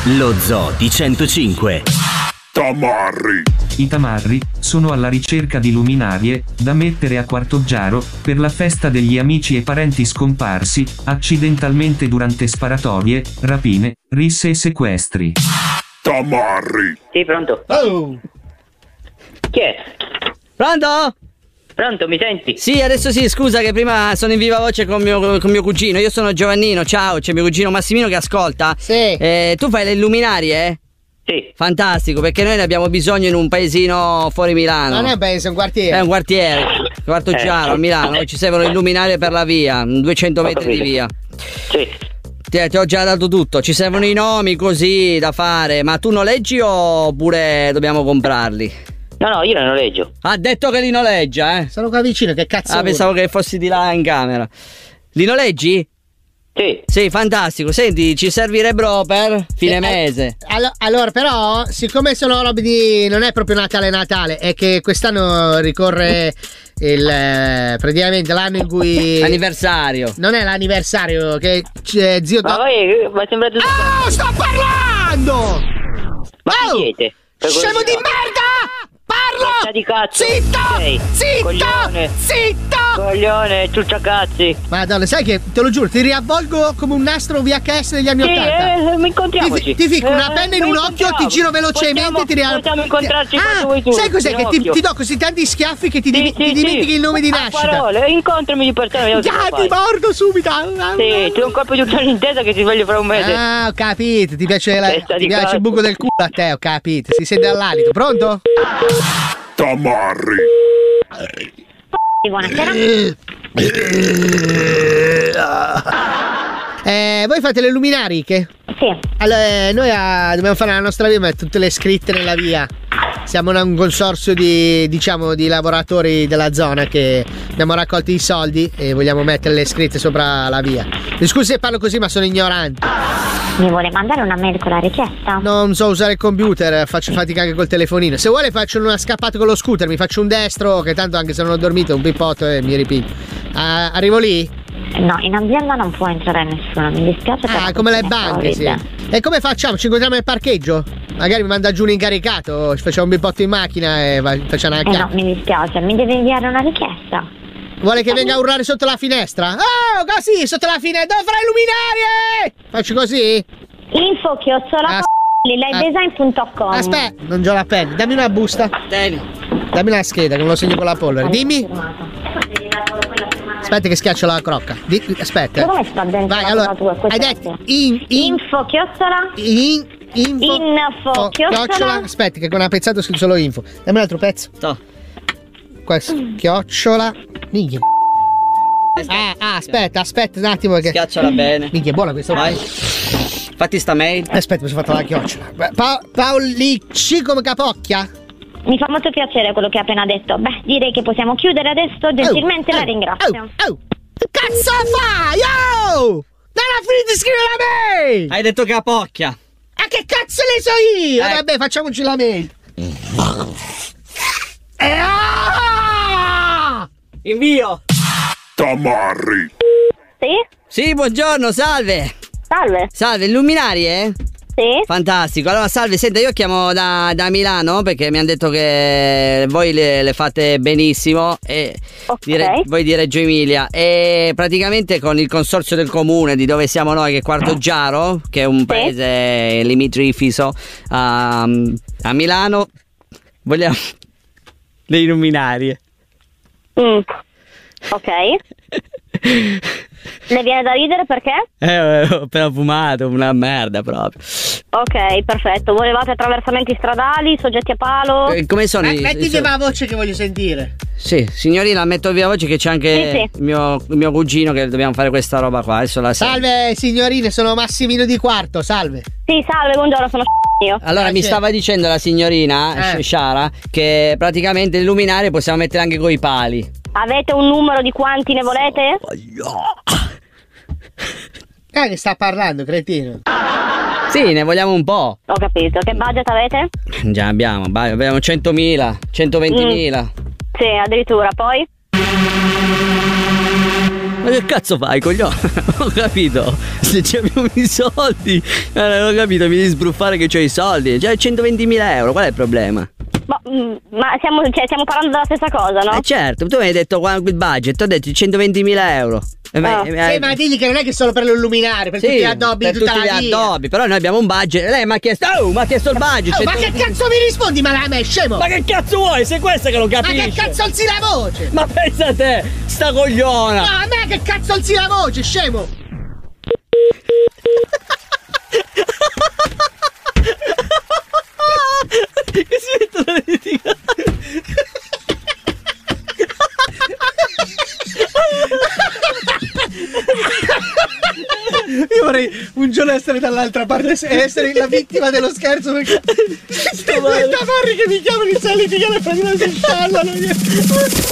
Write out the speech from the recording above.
Lo Zoo di 105. Tamarri. I tamarri sono alla ricerca di luminarie da mettere a Quartoggiaro per la festa degli amici e parenti scomparsi accidentalmente durante sparatorie, rapine, risse e sequestri. Tamarri. Sì, pronto? Oh! Chi è? Pronto? Pronto, mi senti? Sì, adesso sì, scusa che prima sono in viva voce con mio cugino. Io sono Giovannino, ciao, c'è mio cugino Massimino che ascolta. Sì. Tu fai le luminarie? Sì. Fantastico, perché noi ne abbiamo bisogno in un paesino fuori Milano. Non è un paese, è un quartiere. È un quartiere, Quartoggiaro a Milano. Ci servono illuminare per la via, 200 metri di via. Sì. Ti ho già dato tutto, ci servono i nomi così da fare. Ma tu noleggi oppure dobbiamo comprarli? No, io non noleggio. Ha detto che li noleggia, eh? Sono qua vicino, che cazzo? Pensavo che fossi di là in camera. Li noleggi? Sì. Sì, fantastico. Senti, ci servirebbero per fine mese. Allora, però, siccome sono robe di... non è proprio Natale, è che quest'anno ricorre praticamente l'anno in cui... Anniversario. Non è l'anniversario, che zio... Ma sembra tutto... Oh, sto parlando! Ma chi siete? Scemo di merda! Parlo! Di cazzo! Zitto! Sei. Zitto! Coglione. Zitto! Coglione, ciucciacazzi! Madonna, sai che, te lo giuro, ti riavvolgo come un nastro VHS degli anni 80. Mi incontriamoci. Ti ficco una penna in un occhio, ti giro velocemente e ti possiamo incontrarci quando vuoi tu. Sai cos'è? Che ti do così tanti schiaffi che ti dimentichi il nome di nascita. Parole, incontrami di persona. Ti mordo subito. Sì, tu un colpo di un'intesa che ti sveglio fra un mese. Ah, ho capito, ti piace il buco del culo a te, ho capito. Si sente all'alito. Pronto? Tamarri. Buonasera. Voi fate le luminariche? Sì. Allora, noi dobbiamo fare la nostra via, ma tutte le scritte nella via. Siamo un consorzio di lavoratori della zona che abbiamo raccolto i soldi e vogliamo mettere le scritte sopra la via. Mi scusi se parlo così, ma sono ignorante. Mi vuole mandare una mail con la richiesta? Non so usare il computer, faccio fatica anche col telefonino. Se vuole faccio una scappata con lo scooter, mi faccio un destro, che tanto anche se non ho dormito un pippotto e mi ripiglio. Arrivo lì? No, in azienda non può entrare nessuno, mi dispiace. Come le banche, sì. E come facciamo? Ci incontriamo nel parcheggio? Magari mi manda giù un incaricato, ci facciamo un pippotto in macchina e facciamo una chiacchiera. No, mi dispiace, mi deve inviare una richiesta. Vuole che venga a urlare sotto la finestra? Oh, così, sotto la finestra, devo fare luminarie! Faccio così? info@livedesign.com. Aspetta, non c'ho la penna, dammi una busta. Dammi una scheda che me lo segno con la polvere. Dimmi. Aspetta che schiaccio la crocca. Aspetta. Come sta dentro? Vai, allora. Hai detto info chiocciola. Aspetta che con una pezzata ho scritto solo info. Dammi un altro pezzo. No. Questo, chiocciola. Minchia. Aspetta un attimo che... Schiacciala bene. Minchia, è buona questa. Vai. Fatti sta mail. Aspetta, mi sono fatto la chiocciola. Paolicci come capocchia? Mi fa molto piacere quello che ha appena detto. Beh, direi che possiamo chiudere adesso. Gentilmente la ringrazio. Che cazzo fai? Oh! Non ha finito di scrivere la mail! Hai detto capocchia. Che cazzo ne so io? Vabbè, facciamoci la mail. Invio. Tamarri. Sì? Sì, buongiorno, salve. Salve, luminarie? Sì. Fantastico. Allora, salve, senta, io chiamo da Milano perché mi hanno detto che voi le fate benissimo e voi di Reggio Emilia e praticamente con il consorzio del comune di dove siamo noi, che è Quartoggiaro, che è un paese limitrofo a Milano, vogliamo le luminarie. Ok. Le viene da ridere perché? Ho appena fumato, una merda proprio. Ok, perfetto. Volevate attraversamenti stradali, soggetti a palo? Come sono? Metti viva voce che voglio sentire. Sì, signorina, metto via voce che c'è anche il mio cugino che dobbiamo fare questa roba qua. Adesso la salve signorine, sono Massimino di Quarto, salve. Sì, salve, buongiorno, sono io. Allora, mi stava dicendo la signorina Sciara che praticamente il luminario possiamo mettere anche coi pali. Avete un numero di quanti ne volete? Ne sta parlando, cretino. Sì, ne vogliamo un po'. Ho capito. Che budget avete? Già abbiamo 100.000, 120.000. Sì, addirittura. Poi? Ma che cazzo fai, coglione? Ho capito. Se ci abbiamo i soldi, ho capito, mi devi sbruffare che c'ho i soldi. C'hai 120.000 euro, qual è il problema? Ma stiamo parlando della stessa cosa, no? Certo, tu mi hai detto il budget, ho detto 120.000 euro. Sì, ma digli che non è che solo per l'illuminare, per tutti gli addobbi di tutta la vita. Tutti gli addobbi, però noi abbiamo un budget. Lei mi ha chiesto il budget. Ma che cazzo mi rispondi, ma scemo? Ma che cazzo vuoi? Sei questa che non capisci. Ma che cazzo alzi la voce? Ma pensa a te, sta cogliona. No, a me che cazzo alzi la voce, scemo? Che si mettono a litigare. Io vorrei un giorno essere dall'altra parte e essere la vittima dello scherzo, perché questa Marri che mi chiamano in sala litigare e prendono si sciallano.